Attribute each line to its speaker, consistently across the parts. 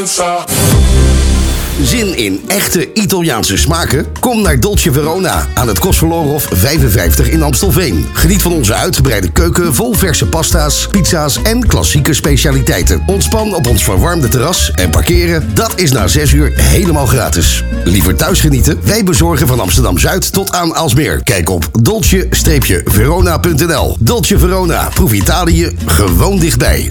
Speaker 1: Zin in echte Italiaanse smaken? Kom naar Dolce Verona aan het Kostverlorenhof 55 in Amstelveen. Geniet van onze uitgebreide keuken vol verse pasta's, pizza's en klassieke specialiteiten. Ontspan op ons verwarmde terras en parkeren, dat is na 6 uur helemaal gratis. Liever thuis genieten? Wij bezorgen van Amsterdam-Zuid tot aan Aalsmeer. Kijk op dolce-verona.nl. Dolce Verona, proef Italië gewoon dichtbij.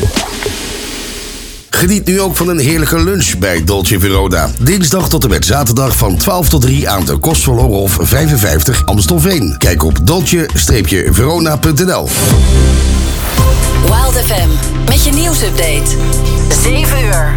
Speaker 1: Geniet nu ook van een heerlijke lunch bij Dolce Verona. Dinsdag tot en met zaterdag van 12 tot 3 aan de Kostverlorenhof 55 Amstelveen. Kijk op dolce-verona.nl.
Speaker 2: Wild FM met je nieuwsupdate. 7 uur.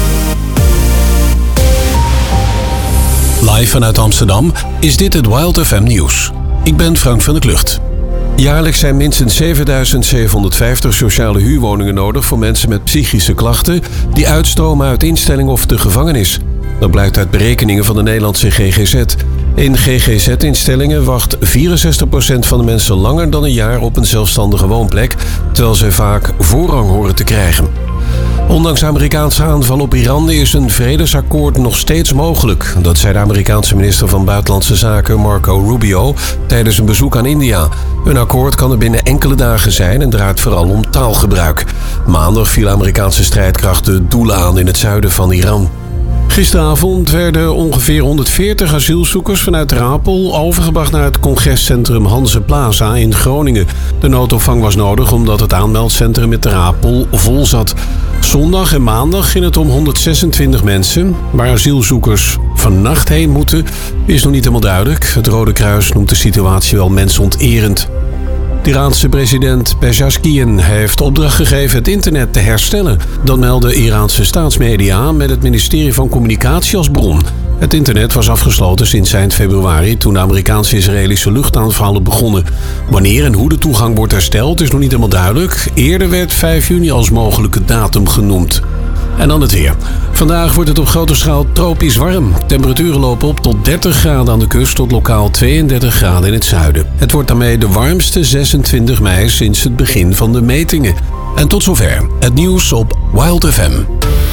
Speaker 3: Live vanuit Amsterdam is dit het Wild FM nieuws. Ik ben Frank van der Klucht. Jaarlijks zijn minstens 7750 sociale huurwoningen nodig voor mensen met psychische klachten die uitstromen uit instelling of de gevangenis. Dat blijkt uit berekeningen van de Nederlandse GGZ. In GGZ-instellingen wacht 64% van de mensen langer dan een jaar op een zelfstandige woonplek, terwijl zij vaak voorrang horen te krijgen. Ondanks Amerikaanse aanval op Iran is een vredesakkoord nog steeds mogelijk. Dat zei de Amerikaanse minister van Buitenlandse Zaken Marco Rubio tijdens een bezoek aan India. Een akkoord kan er binnen enkele dagen zijn en draait vooral om taalgebruik. Maandag vielen Amerikaanse strijdkrachten doelen aan in het zuiden van Iran. Gisteravond werden ongeveer 140 asielzoekers vanuit Rapel overgebracht naar het congrescentrum Hanse Plaza in Groningen. De noodopvang was nodig omdat het aanmeldcentrum met Rapel vol zat. Zondag en maandag ging het om 126 mensen. Waar asielzoekers vannacht heen moeten is nog niet helemaal duidelijk. Het Rode Kruis noemt de situatie wel mensonterend. De Iraanse president Pezeshkian heeft opdracht gegeven het internet te herstellen. Dat melden Iraanse staatsmedia met het ministerie van Communicatie als bron. Het internet was afgesloten sinds eind februari toen de Amerikaanse-Israëlische luchtaanvallen begonnen. Wanneer en hoe de toegang wordt hersteld is nog niet helemaal duidelijk. Eerder werd 5 juni als mogelijke datum genoemd. En dan het weer. Vandaag wordt het op grote schaal tropisch warm. Temperaturen lopen op tot 30 graden aan de kust tot lokaal 32 graden in het zuiden. Het wordt daarmee de warmste 26 mei sinds het begin van de metingen. En tot zover het nieuws op Wild FM.